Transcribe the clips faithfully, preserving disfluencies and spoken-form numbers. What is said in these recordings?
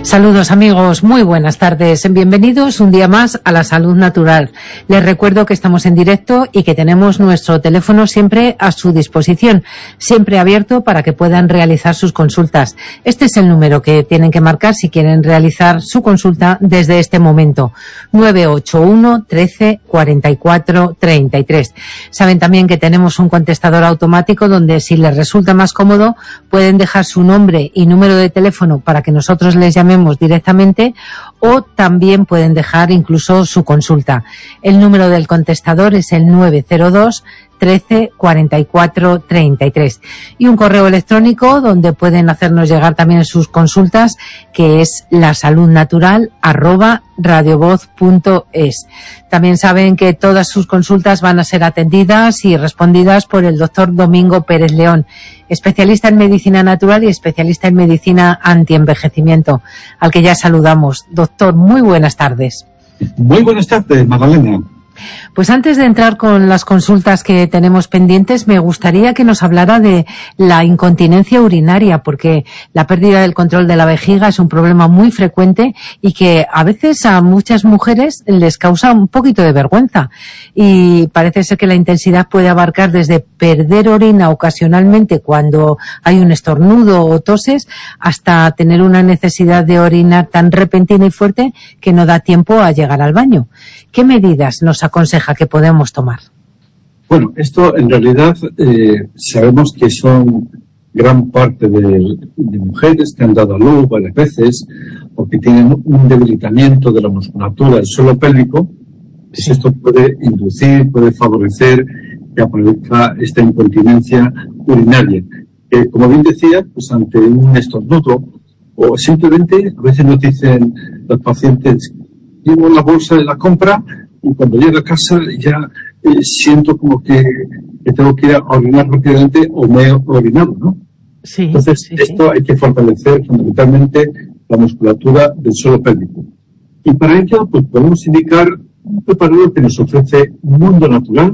Saludos amigos, muy buenas tardes. Bienvenidos un día más a La Salud Natural. Les recuerdo que estamos en directo y que tenemos nuestro teléfono siempre a su disposición, siempre abierto para que puedan realizar sus consultas. Este es el número que tienen que marcar si quieren realizar su consulta desde este momento. nueve ocho uno, trece, cuarenta y cuatro, treinta y tres. Saben también que tenemos un contestador automático donde si les resulta más cómodo pueden dejar su nombre y número de teléfono para que nosotros les llamemos directamente, o también pueden dejar incluso su consulta. El número del contestador es el nueve cero dos, trece, cuarenta y cuatro, treinta y tres, y un correo electrónico donde pueden hacernos llegar también sus consultas, que es lasaludnatural arroba radiovoz punto es. También saben que todas sus consultas van a ser atendidas y respondidas por el doctor Domingo Pérez León, especialista en medicina natural y especialista en medicina antienvejecimiento, al que ya saludamos. Doctor, muy buenas tardes. Muy buenas tardes, Magdalena. Pues antes de entrar con las consultas que tenemos pendientes, me gustaría que nos hablara de la incontinencia urinaria, porque la pérdida del control de la vejiga es un problema muy frecuente y que a veces a muchas mujeres les causa un poquito de vergüenza. Y parece ser que la intensidad puede abarcar desde perder orina ocasionalmente cuando hay un estornudo o toses, hasta tener una necesidad de orinar tan repentina y fuerte que no da tiempo a llegar al baño. ¿Qué medidas nos aconseja que podemos tomar? Bueno, esto en realidad eh, sabemos que son gran parte de, de mujeres que han dado a luz varias veces o que tienen un debilitamiento de la musculatura del suelo pélvico. Pues esto puede inducir, puede favorecer que aparezca esta incontinencia urinaria. Eh, como bien decía, pues ante un estornudo o simplemente, a veces nos dicen los pacientes, llevo la bolsa de la compra y cuando llego a casa ya eh, siento como que, que tengo que ir a orinar rápidamente o me he orinado, ¿no? Sí, Entonces, sí, esto sí. Hay que fortalecer fundamentalmente la musculatura del suelo pélvico. Y para ello, pues podemos indicar un preparado que nos ofrece Mundo Natural,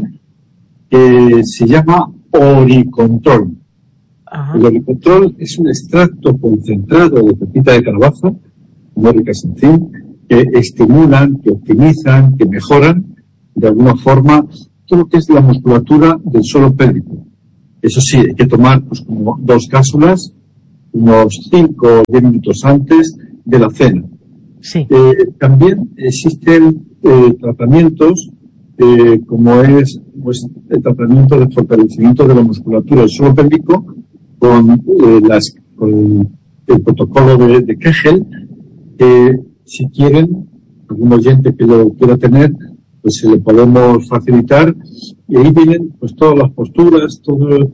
que se llama Oricontrol. Ajá. El Oricontrol es un extracto concentrado de pepita de calabaza, muy ricas en zinc, que estimulan, que optimizan, que mejoran de alguna forma todo lo que es la musculatura del suelo pélvico. Eso sí, hay que tomar pues como dos cápsulas unos cinco o diez minutos antes de la cena. Sí. Eh, también existen eh, tratamientos eh, como es pues, el tratamiento de fortalecimiento de la musculatura del suelo pélvico con, eh, las, con el protocolo de, de Kegel, que eh, si quieren, algún oyente que lo quiera tener, pues se le podemos facilitar. Y ahí vienen pues todas las posturas, todo el,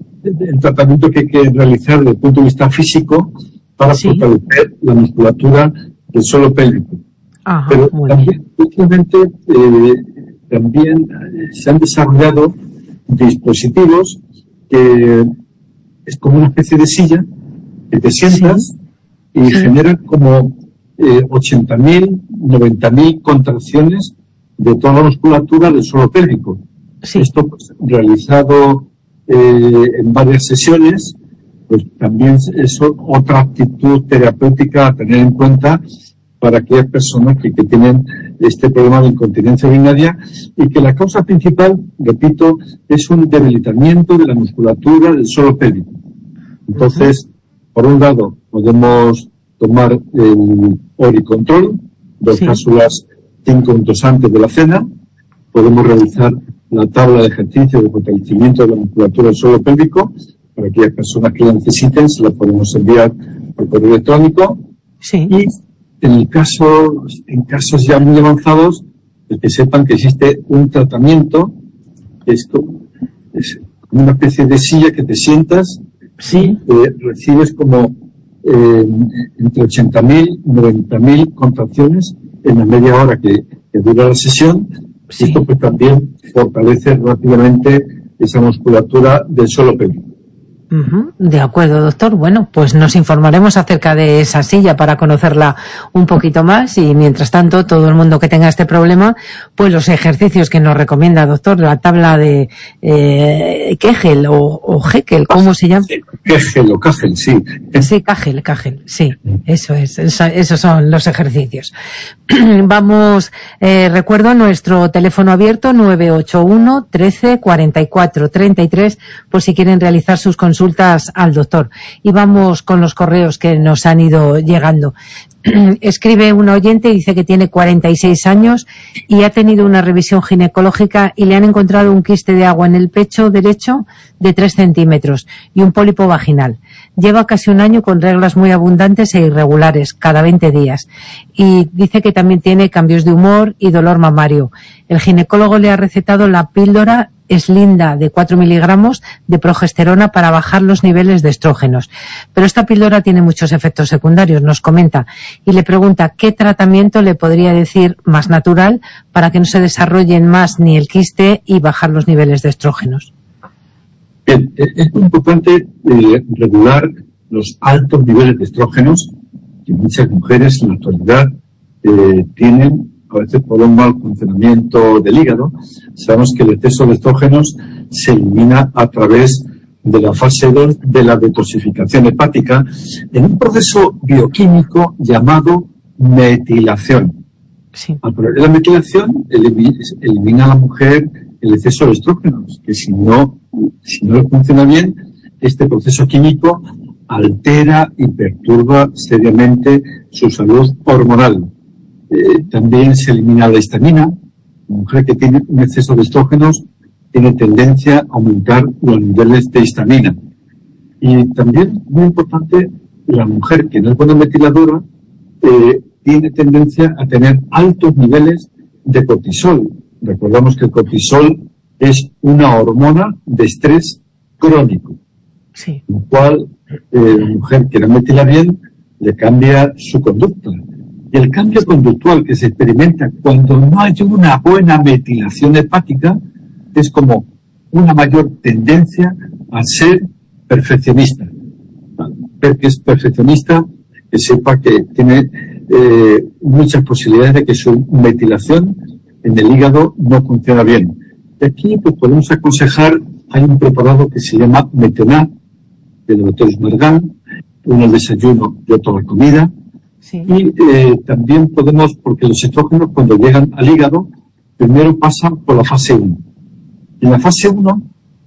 el tratamiento que hay que realizar desde el punto de vista físico para sí. fortalecer la musculatura del suelo pélvico. Ajá, Pero también, últimamente, eh, también eh, se han desarrollado dispositivos que es como una especie de silla que te sientas sí. y sí. generan como Eh, ochenta mil, noventa mil contracciones de toda la musculatura del suelo pélvico. Sí. Esto pues, realizado eh, en varias sesiones, pues también es otra actitud terapéutica a tener en cuenta para aquellas personas que, que tienen este problema de incontinencia urinaria y que la causa principal, repito, es un debilitamiento de la musculatura del suelo pélvico. Entonces, uh-huh. por un lado, podemos tomar el Oricontrol, dos sí. cápsulas cinco minutos antes de la cena. Podemos realizar la tabla de ejercicio de fortalecimiento de la musculatura del suelo pélvico. Para aquellas personas que la necesiten, se la podemos enviar por correo electrónico. Sí. Y en el caso, en casos ya muy avanzados, pues que sepan que existe un tratamiento, que es como, es como una especie de silla que te sientas, sí. eh, recibes como Eh, entre ochenta mil y noventa mil contracciones en la media hora que, que dura la sesión. Sí. Esto pues también fortalece rápidamente esa musculatura del suelo pélvico. Uh-huh. De acuerdo, doctor. Bueno, pues nos informaremos acerca de esa silla para conocerla un poquito más y mientras tanto todo el mundo que tenga este problema, pues los ejercicios que nos recomienda, doctor, la tabla de eh, Kegel o, o Heckel, ¿cómo se llama? Kegel o Kagel, sí. Sí, Kagel, Kagel, sí, eso es, eso, esos son los ejercicios. Vamos, eh, recuerdo nuestro teléfono abierto nueve ocho uno, trece, cuarenta y cuatro, treinta y tres por si quieren realizar sus consultas al doctor. Y vamos con los correos que nos han ido llegando. Escribe una oyente y dice que tiene cuarenta y seis años y ha tenido una revisión ginecológica y le han encontrado un quiste de agua en el pecho derecho de tres centímetros y un pólipo vaginal. Lleva casi un año con reglas muy abundantes e irregulares, cada veinte días. Y dice que también tiene cambios de humor y dolor mamario. El ginecólogo le ha recetado la píldora Slinda de cuatro miligramos de progesterona para bajar los niveles de estrógenos. Pero esta píldora tiene muchos efectos secundarios, nos comenta, y le pregunta qué tratamiento le podría decir más natural para que no se desarrollen más ni el quiste y bajar los niveles de estrógenos. Bien, es muy importante eh, regular los altos niveles de estrógenos que muchas mujeres en la actualidad eh, tienen, a veces por un mal funcionamiento del hígado. Sabemos que el exceso de estrógenos se elimina a través de la fase dos de la detoxificación hepática en un proceso bioquímico llamado metilación. Sí. Al través de la metilación elimina a la mujer el exceso de estrógenos, que si no, si no funciona bien, este proceso químico altera y perturba seriamente su salud hormonal. Eh, también se elimina la histamina. La mujer que tiene un exceso de estrógenos tiene tendencia a aumentar los niveles de histamina. Y también, muy importante, la mujer que no es buena metiladora eh, tiene tendencia a tener altos niveles de cortisol. Recordamos que el cortisol es una hormona de estrés crónico, sí. Lo cual eh, la mujer que no metila bien le cambia su conducta. Y el cambio conductual que se experimenta cuando no hay una buena metilación hepática es como una mayor tendencia a ser perfeccionista. Ver que es perfeccionista, que sepa que tiene eh, muchas posibilidades de que su metilación en el hígado no funciona bien. Y aquí pues podemos aconsejar, hay un preparado que se llama Metionat, del doctor Margan, uno al desayuno y otro a la comida. Sí. Y eh, también podemos, porque los estrógenos cuando llegan al hígado, primero pasan por la fase uno. En la fase uno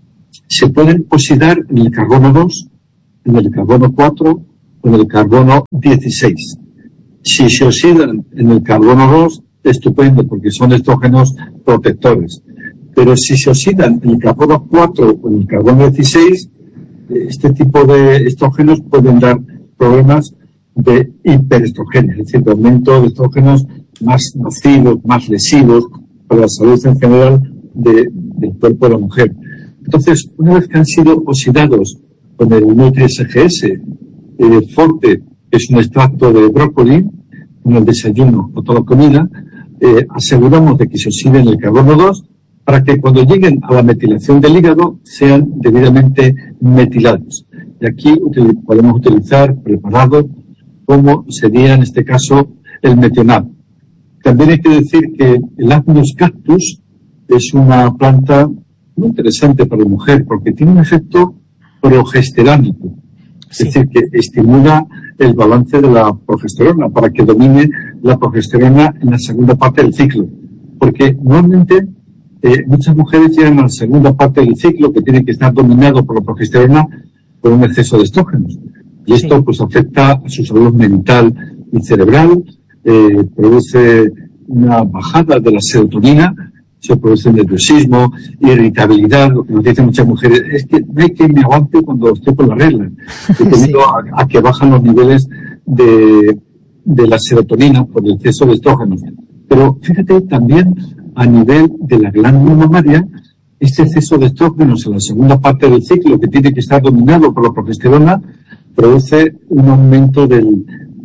se pueden oxidar en el carbono dos, en el carbono cuatro o en el carbono dieciséis. Si se oxidan en el carbono dos, estupendo, porque son estrógenos protectores. Pero si se oxidan en el carbono cuatro o en el carbono dieciséis, este tipo de estrógenos pueden dar problemas de hiperestrogenia, es decir, de aumento de estrógenos más nocivos, más lesivos para la salud en general de, del cuerpo de la mujer. Entonces, una vez que han sido oxidados con el Nutri-S G S eh, Forte, que es un extracto de brócoli, en el desayuno o toda comida, eh, aseguramos de que se oxiden el carbono dos para que cuando lleguen a la metilación del hígado sean debidamente metilados. Y aquí util- podemos utilizar preparados como sería en este caso el Metionat. También hay que decir que el Agnus cactus es una planta muy interesante para la mujer porque tiene un efecto progesterónico, sí. Es decir, que estimula el balance de la progesterona para que domine la progesterona en la segunda parte del ciclo. Porque normalmente eh, muchas mujeres llegan a la segunda parte del ciclo que tiene que estar dominado por la progesterona por un exceso de estrógenos. Y esto sí. pues afecta a su salud mental y cerebral, eh, produce una bajada de la serotonina, se produce nerviosismo, irritabilidad, lo que nos dicen muchas mujeres, es que no hay que me aguante cuando estoy con la regla, debido sí. a, a que bajan los niveles de, de la serotonina por el exceso de estrógenos. Pero fíjate también a nivel de la glándula mamaria, este exceso de estrógenos en la segunda parte del ciclo, que tiene que estar dominado por la progesterona, produce un aumento del,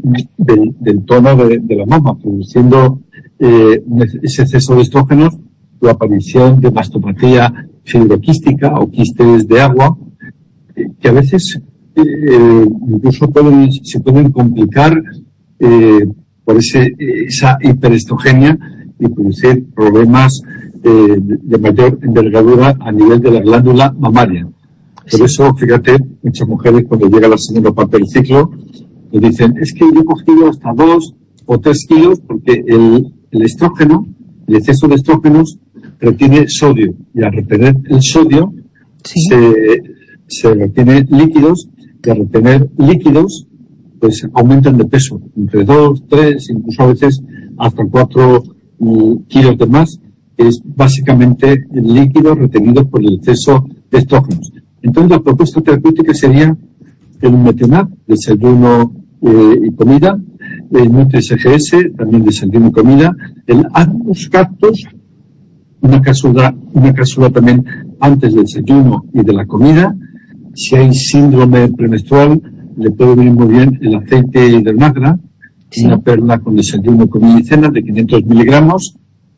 del, del tono de, de la mama, produciendo eh, ese exceso de estrógenos, la aparición de mastopatía fibroquística o quistes de agua, que a veces eh, incluso pueden, se pueden complicar eh, por ese, esa hiperestrogenia y producir problemas eh, de mayor envergadura a nivel de la glándula mamaria. Por sí. eso, fíjate, muchas mujeres cuando llega la segunda parte del ciclo, le dicen, es que yo he cogido hasta dos o tres kilos porque el, el estrógeno, el exceso de estrógenos, retiene sodio. Y al retener el sodio, sí. se, se retiene líquidos, y al retener líquidos, pues aumentan de peso, entre dos, tres, incluso a veces hasta cuatro mm, kilos de más, que es básicamente el líquido retenido por el exceso de estrógenos. Entonces, la propuesta terapéutica sería el Metenap, desayuno eh, y comida, el Nutri-S G S, también desayuno y comida, el Agnus Cactus, una cápsula, una cápsula también antes del desayuno y de la comida. Si hay síndrome premenstrual, le puede venir muy bien el aceite de almendra, sí. una perla con desayuno, comida y cena de quinientos miligramos.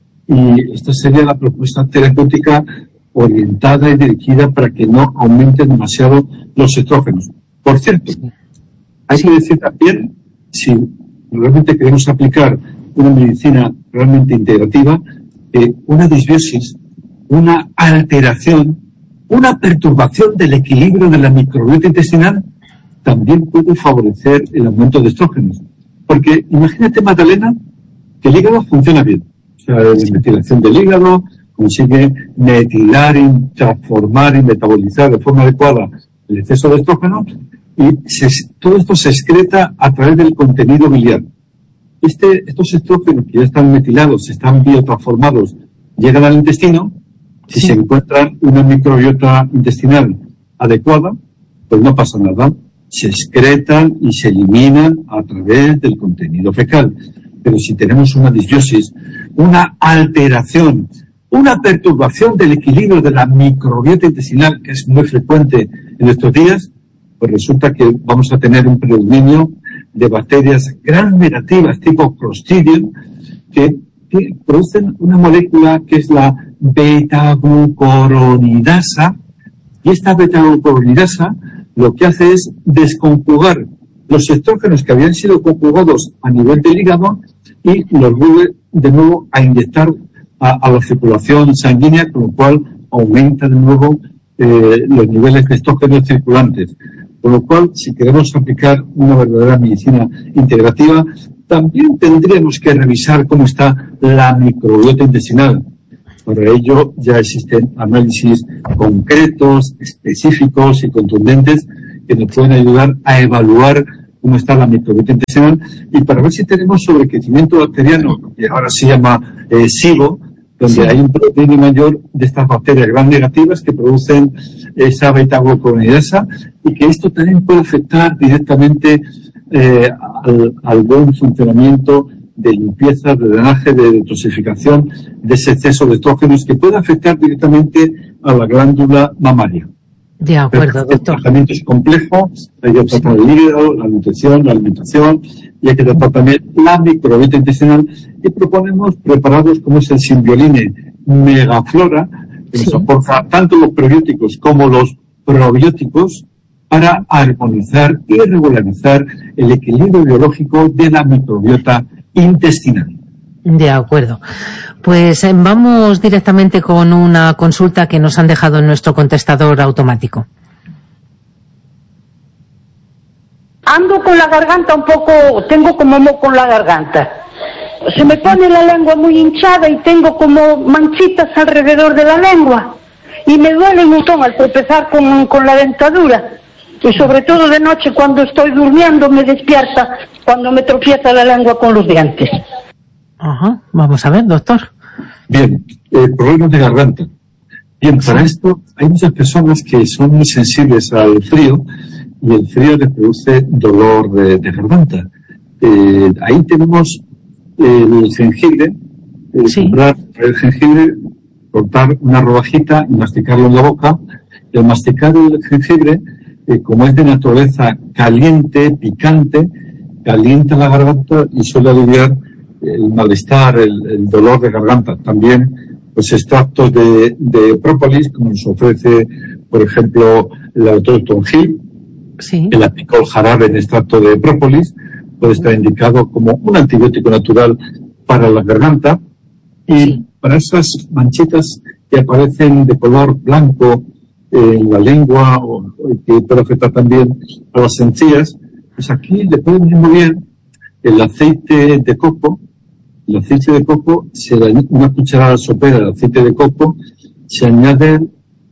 Y esta sería la propuesta terapéutica orientada y dirigida para que no aumenten demasiado los estrógenos. Por cierto, hay que decir también, si realmente queremos aplicar una medicina realmente integrativa, eh, una disbiosis, una alteración, una perturbación del equilibrio de la microbiota intestinal también puede favorecer el aumento de estrógenos. Porque imagínate, Magdalena, que el hígado funciona bien. O sea, la metilación del hígado consigue metilar, y transformar y metabolizar de forma adecuada el exceso de estrógenos y se, todo esto se excreta a través del contenido biliar. Este, estos estrógenos que ya están metilados, están biotransformados, llegan al intestino y sí. se encuentran una microbiota intestinal adecuada, pues no pasa nada. Se excretan y se eliminan a través del contenido fecal. Pero si tenemos una disbiosis, una alteración, una perturbación del equilibrio de la microbiota intestinal, que es muy frecuente en estos días, pues resulta que vamos a tener un predominio de bacterias gram negativas tipo Clostridium que, que producen una molécula que es la beta-glucuronidasa, y esta beta-glucuronidasa lo que hace es desconjugar los estrógenos que habían sido conjugados a nivel del hígado y los vuelve de nuevo a inyectar a, a la circulación sanguínea, con lo cual aumenta de nuevo eh, los niveles de estrógenos circulantes. Con lo cual, si queremos aplicar una verdadera medicina integrativa, también tendríamos que revisar cómo está la microbiota intestinal. Para ello ya existen análisis concretos, específicos y contundentes que nos pueden ayudar a evaluar cómo está la microbiota intestinal y para ver si tenemos sobrecrecimiento bacteriano, que ahora se llama eh, SIBO, donde sí. hay un predominio mayor de estas bacterias gram negativas que producen esa beta-glucuronidasa y que esto también puede afectar directamente eh, al, al buen funcionamiento de limpieza, de drenaje, de detoxificación de ese exceso de estrógenos que puede afectar directamente a la glándula mamaria. De acuerdo, Pero doctor. El tratamiento es complejo, hay que tratar el hígado, la nutrición, la alimentación, y hay que tratar también la microbiota intestinal, y proponemos preparados como es el Symbioline Megaflora, que sí. nos aporta tanto los prebióticos como los probióticos para armonizar y regularizar el equilibrio biológico de la microbiota intestinal. De acuerdo. Pues eh, vamos directamente con una consulta que nos han dejado en nuestro contestador automático. Ando con la garganta un poco, tengo como moco en la garganta. Se me pone la lengua muy hinchada y tengo como manchitas alrededor de la lengua. Y me duele un montón al tropezar con, con la dentadura. Y sobre todo de noche cuando estoy durmiendo me despierta cuando me tropieza la lengua con los dientes. Ajá, vamos a ver, doctor. Bien, eh, problemas de garganta. Bien, para esto hay muchas personas que son muy sensibles al frío y el frío les produce dolor de, de garganta. Eh, ahí tenemos el jengibre, eh, sí. comprar el jengibre, cortar una rodajita y masticarlo en la boca. El masticar el jengibre, eh, como es de naturaleza caliente, picante, calienta la garganta y suele aliviar el malestar, el, el dolor de garganta. También los extractos de, de própolis, como nos ofrece por ejemplo, el laboratorio Stonehill, sí. el apicol jarabe en extracto de própolis, puede estar indicado como un antibiótico natural para la garganta. Y sí. para esas manchitas que aparecen de color blanco en la lengua o, o que puede afectar también a las encías, pues aquí le puede venir muy bien el aceite de coco. El aceite de coco, se le añade una cucharada sopera de aceite de coco, se añaden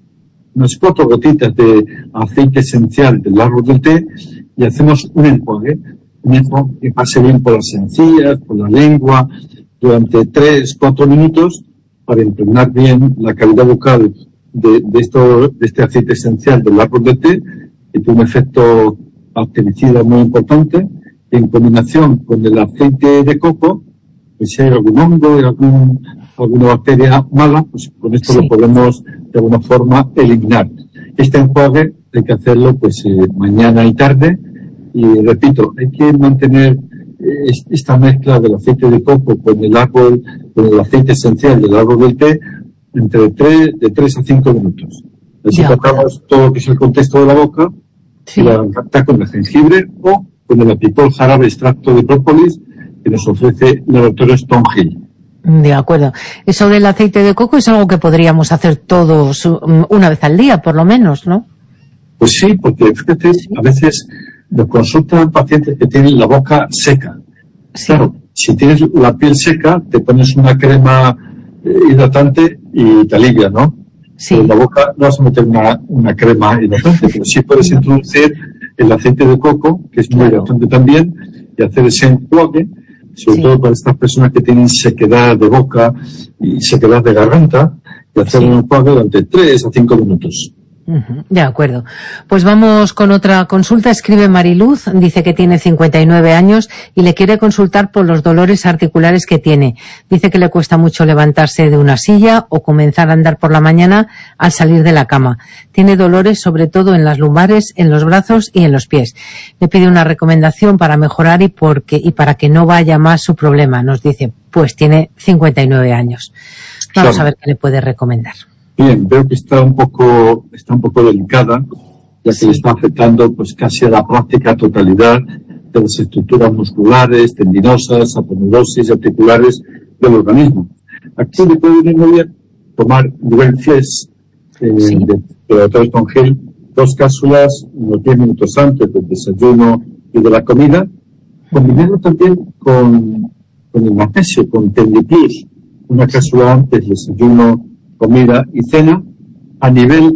unas cuatro gotitas de aceite esencial del árbol del té y hacemos un enjuague, un enjuague que pase bien por las encías, por la lengua, durante tres, cuatro minutos para impregnar bien la cavidad bucal de, de, esto, de este aceite esencial del árbol del té, que tiene un efecto bactericida muy importante, y en combinación con el aceite de coco, pues si hay algún hongo, algún, alguna bacteria mala, pues con esto sí. lo podemos de alguna forma eliminar. Este enjuague hay que hacerlo pues eh, mañana y tarde, y repito, hay que mantener eh, esta mezcla del aceite de coco con el árbol, con el aceite esencial del árbol del té, entre tres, de tres a cinco minutos. Así tratamos todo lo que es el contexto de la boca, sí. y la garganta con el jengibre o con el apicol jarabe extracto de própolis que nos ofrece el laboratorio Stonehill. De acuerdo. Eso del aceite de coco es algo que podríamos hacer todos una vez al día, por lo menos, ¿no? Pues sí, porque fíjate, sí. a veces nos consultan pacientes que tienen la boca seca. Sí. Claro, si tienes la piel seca, te pones una crema hidratante y te alivia, ¿no? Sí. Pero en la boca no vas a meter una, una crema hidratante, pero sí puedes no. introducir el aceite de coco, que es muy claro. hidratante también, y hacer ese enjuague, sobre sí. todo para estas personas que tienen sequedad de boca y sequedad de garganta, y hacer sí. un enjuague durante tres a cinco minutos. Uh-huh. De acuerdo. Pues vamos con otra consulta. Escribe Mariluz, dice que tiene cincuenta y nueve años y le quiere consultar por los dolores articulares que tiene. Dice que le cuesta mucho levantarse de una silla o comenzar a andar por la mañana al salir de la cama. Tiene dolores sobre todo en las lumbares, en los brazos y en los pies. Le pide una recomendación para mejorar y, porque, y para que no vaya más su problema. Nos dice, pues tiene cincuenta y nueve años. Vamos claro. a ver qué le puede recomendar. Bien, veo que está un poco, está un poco delicada, ya que sí. le está afectando pues casi a la práctica totalidad de las estructuras musculares, tendinosas, aponeurosis, articulares del organismo. Aquí le puede venir muy bien tomar Nivelflex eh, sí. de laboratorio Stonehill, dos cápsulas unos diez minutos antes del desayuno y de la comida, combinarlo también con, con el magnesio, con Tendiplus, una cápsula antes del desayuno, comida y cena. A nivel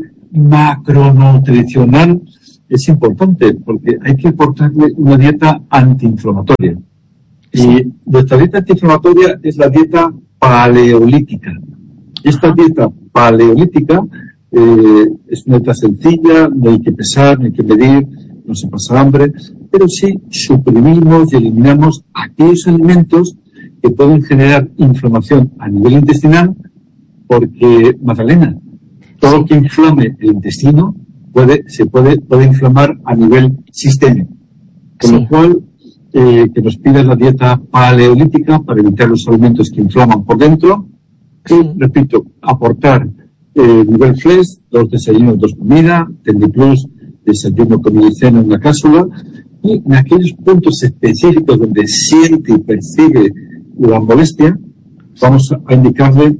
macronutricional es importante porque hay que aportarle una dieta antiinflamatoria. Sí. Y nuestra dieta antiinflamatoria es la dieta paleolítica. Esta dieta paleolítica eh, es una dieta sencilla, no hay que pesar, no hay que medir, no se pasa hambre, pero sí suprimimos y eliminamos aquellos alimentos que pueden generar inflamación a nivel intestinal. Porque, Magdalena, todo lo que inflame el intestino puede, se puede, puede inflamar a nivel sistémico. Con sí. lo cual, eh, que nos pida la dieta paleolítica para evitar los alimentos que inflaman por dentro. Sí. Y, repito, aportar eh, Nivelflex, dos desayunos, dos comidas, Tendiplus, desayuno, comida y cena en una cápsula. Y en aquellos puntos específicos donde siente y percibe la molestia, vamos a indicarle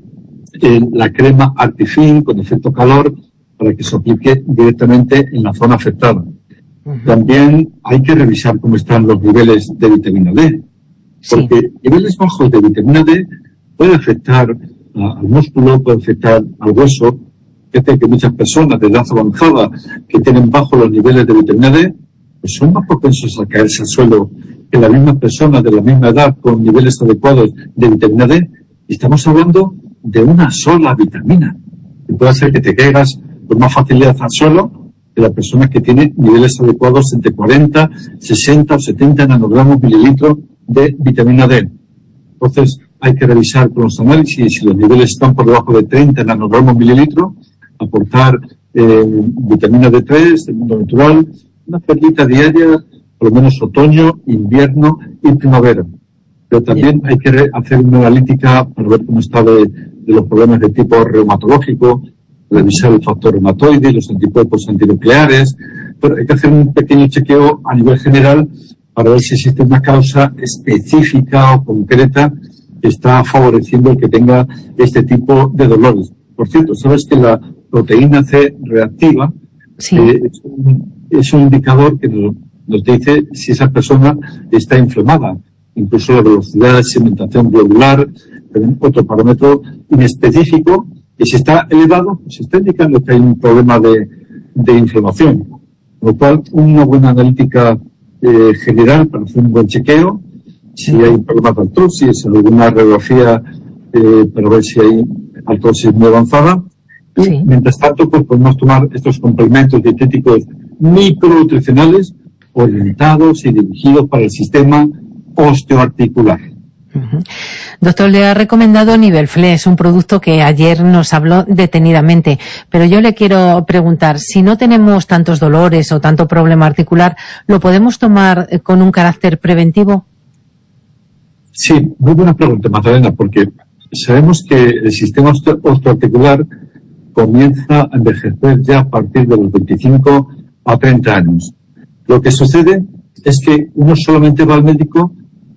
en la crema Artifin con efecto calor para que se aplique directamente en la zona afectada. Uh-huh. También hay que revisar cómo están los niveles de vitamina D, porque sí. niveles bajos de vitamina D pueden afectar a, al músculo, pueden afectar al hueso. Fíjate que muchas personas de edad avanzada que tienen bajos los niveles de vitamina D pues son más propensos a caerse al suelo que las mismas personas de la misma edad con niveles adecuados de vitamina D. Y estamos hablando de una sola vitamina, que puede hacer que te caigas con más facilidad al suelo que la persona que tiene niveles adecuados entre cuarenta, sesenta o setenta nanogramos mililitros de vitamina D. Entonces hay que revisar con los análisis si los niveles están por debajo de treinta nanogramos mililitros, aportar eh, vitamina D tres, el mundo natural, una perlita diaria, por lo menos otoño, invierno y primavera. Pero también hay que hacer una analítica para ver cómo está de, de los problemas de tipo reumatológico, revisar el factor reumatoide, los anticuerpos antinucleares, pero hay que hacer un pequeño chequeo a nivel general para ver si existe una causa específica o concreta que está favoreciendo el que tenga este tipo de dolores. Por cierto, sabes que la proteína C reactiva sí. eh, es, un, es un indicador que nos, nos dice si esa persona está inflamada. Incluso la velocidad de segmentación globular, otro parámetro inespecífico, que si está elevado, pues está indicando que hay un problema de, de inflamación. Con lo cual, una buena analítica eh, general para hacer un buen chequeo, si hay un problema de artrosis, alguna radiografía eh, para ver si hay artrosis muy avanzada. Y sí. mientras tanto, pues podemos tomar estos complementos dietéticos micronutricionales orientados y dirigidos para el sistema osteoarticular. Uh-huh. Doctor, le ha recomendado Nivelflex, un producto que ayer nos habló detenidamente, pero yo le quiero preguntar, si no tenemos tantos dolores o tanto problema articular, ¿lo podemos tomar con un carácter preventivo? Sí, muy buena pregunta, Magdalena, porque sabemos que el sistema osteoarticular comienza a envejecer ya a partir de los veinticinco a treinta años. Lo que sucede es que uno solamente va al médico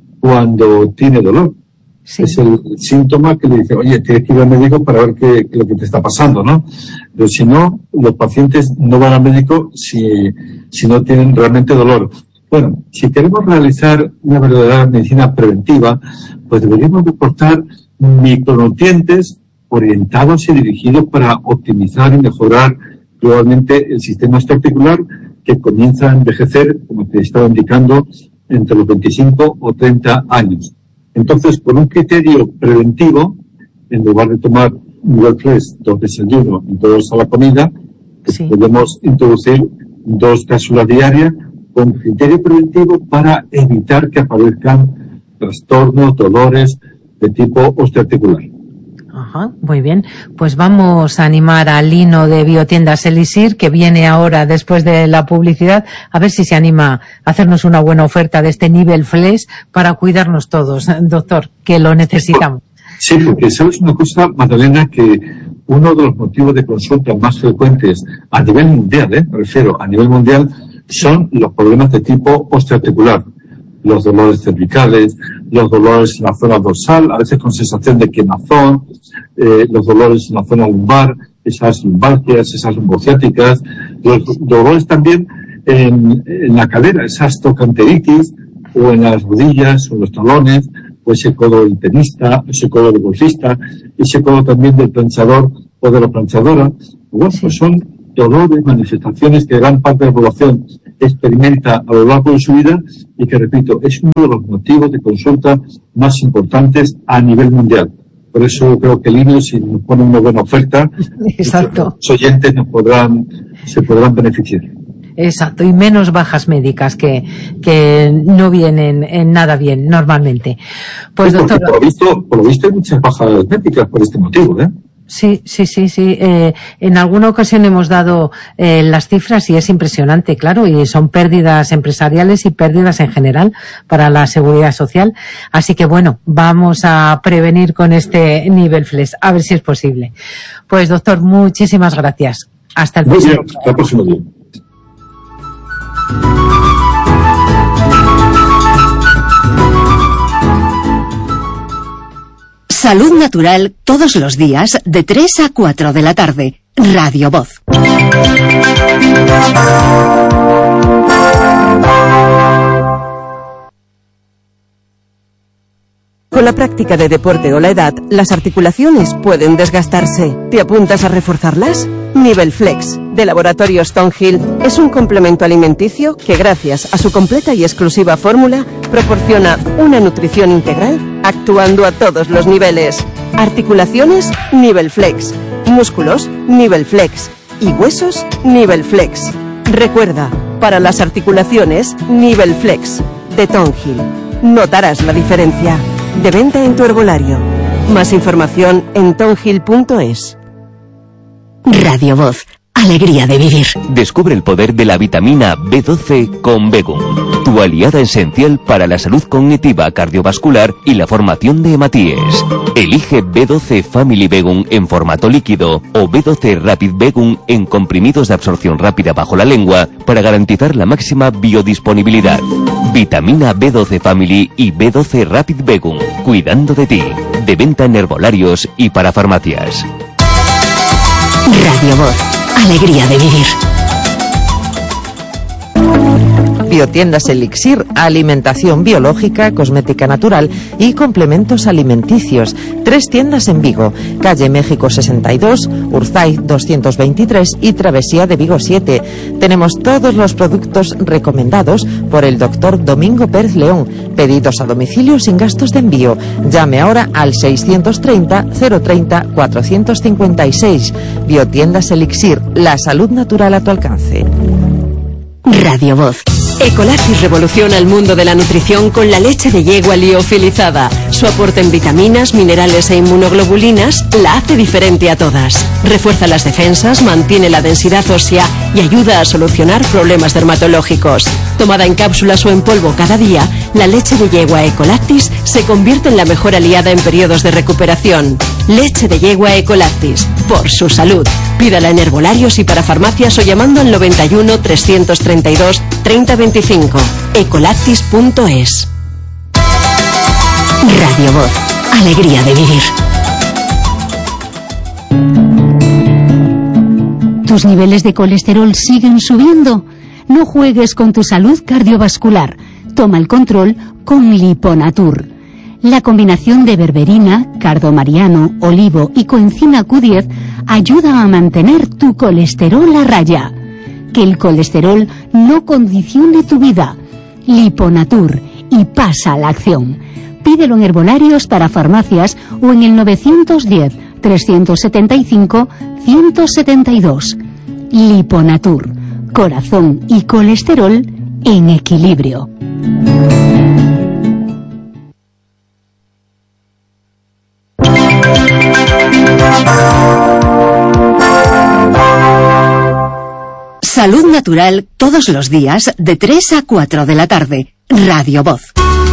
cuando tiene dolor. Sí. Es el síntoma que le dice, oye, tienes que ir al médico para ver qué, qué lo que te está pasando, ¿no? Pero si no, los pacientes no van al médico si, si no tienen realmente dolor. Bueno, si queremos realizar una verdadera medicina preventiva, pues deberíamos aportar micronutrientes orientados y dirigidos para optimizar y mejorar globalmente el sistema osteoarticular que comienza a envejecer, como te estaba indicando, entre los veinticinco o treinta años. Entonces, por un criterio preventivo, en lugar de tomar Nivelflex, dos desayunos y dos a la comida, pues sí. podemos introducir dos cápsulas diarias con criterio preventivo para evitar que aparezcan trastornos, dolores de tipo osteoarticular. Ajá, muy bien. Pues vamos a animar a Lino de Biotiendas Elixir, que viene ahora después de la publicidad, a ver si se anima a hacernos una buena oferta de este Nivelflex para cuidarnos todos, doctor, que lo necesitamos. Sí, porque sabes una cosa, Magdalena, que uno de los motivos de consulta más frecuentes a nivel mundial, ¿eh? me refiero a nivel mundial, son los problemas de tipo osteoarticular. Los dolores cervicales, los dolores en la zona dorsal, a veces con sensación de quemazón, eh, los dolores en la zona lumbar, esas lumbalgias, esas lumbociáticas, los dolores también en, en la cadera, esas tocanteritis, o en las rodillas, o en los talones, o ese codo del tenista, ese codo del golfista, ese codo también del planchador o de la planchadora. Bueno, pues son dolores, manifestaciones que gran parte de la población experimenta a lo largo de su vida y que, repito, es uno de los motivos de consulta más importantes a nivel mundial. Por eso creo que Lino, si nos pone una buena oferta, exacto, los oyentes nos podrán, se podrán beneficiar. Exacto, y menos bajas médicas que, que no vienen en nada bien normalmente. Pues, sí, doctor, por lo visto, por lo visto hay muchas bajas médicas por este motivo, ¿eh? Sí, sí, sí, sí. Eh, en alguna ocasión hemos dado eh, las cifras y es impresionante, claro, y son pérdidas empresariales y pérdidas en general para la seguridad social. Así que bueno, vamos a prevenir con este Nivelflex, a ver si es posible. Pues doctor, muchísimas gracias. Hasta el próximo. Muy bien, hasta el próximo día. Salud Natural todos los días de tres a cuatro de la tarde. Radio Voz. Con la práctica de deporte o la edad, las articulaciones pueden desgastarse. ¿Te apuntas a reforzarlas? Nivelflex, de Laboratorios Thornhill, es un complemento alimenticio que, gracias a su completa y exclusiva fórmula, proporciona una nutrición integral, actuando a todos los niveles. Articulaciones, Nivelflex. Músculos, Nivelflex. Y huesos, Nivelflex. Recuerda, para las articulaciones, Nivelflex, de Thornhill. Notarás la diferencia. De venta en tu herbolario. Más información en thornhill punto es. Radio Voz. Alegría de vivir. Descubre el poder de la vitamina B doce con Begum. tu aliada esencial para la salud cognitiva, cardiovascular y la formación de hematíes. Elige B doce Family Begum en formato líquido o B doce Rapid Begum en comprimidos de absorción rápida bajo la lengua para garantizar la máxima biodisponibilidad. Vitamina B doce Family y B doce Rapid Begum, cuidando de ti. De venta en herbolarios y para farmacias. Radio Voz, alegría de vivir. Biotiendas Elixir, alimentación biológica, cosmética natural y complementos alimenticios. Tres tiendas en Vigo, calle México sesenta y dos, Urzay doscientos veintitrés y Travesía de Vigo siete. Tenemos todos los productos recomendados por el doctor Domingo Pérez León. Pedidos a domicilio sin gastos de envío. Llame ahora al seiscientos treinta, cero treinta, cuatrocientos cincuenta y seis. Biotiendas Elixir, la salud natural a tu alcance. Radio Voz. Ecolactis revoluciona el mundo de la nutrición con la leche de yegua liofilizada. Su aporte en vitaminas, minerales e inmunoglobulinas la hace diferente a todas. Refuerza las defensas, mantiene la densidad ósea y ayuda a solucionar problemas dermatológicos. Tomada en cápsulas o en polvo cada día, la leche de yegua Ecolactis se convierte en la mejor aliada en periodos de recuperación. Leche de yegua Ecolactis, por su salud. Pídala en herbolarios y para farmacias o llamando al noventa y uno, trescientos treinta y dos, treinta veinticinco. ecolactis punto es. Radio Voz, alegría de vivir. ¿Tus niveles de colesterol siguen subiendo? No juegues con tu salud cardiovascular. Toma el control con Liponatur. La combinación de berberina, cardomariano, olivo y coenzima Q diez ayuda a mantener tu colesterol a raya. Que el colesterol no condicione tu vida. Liponatur, y pasa a la acción. Pídelo en herbolarios para farmacias o en el novecientos diez, trescientos setenta y cinco, ciento setenta y dos. Liponatur, corazón y colesterol en equilibrio. Salud natural todos los días de tres a cuatro de la tarde. Radio Voz.